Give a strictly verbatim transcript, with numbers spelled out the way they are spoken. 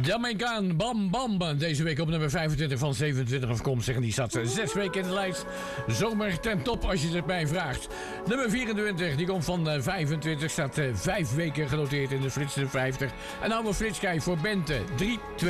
Jamaican Bam Bam. Deze week op nummer vijfentwintig van zevenentwintig afkomstig. En die zat zes weken in de lijst. Zomer ten top als je het mij vraagt. Nummer vierentwintig, die komt van vijfentwintig. Staat vijf weken genoteerd in de Flits vijftig. En nou een flitskij voor Bente. drie, twee.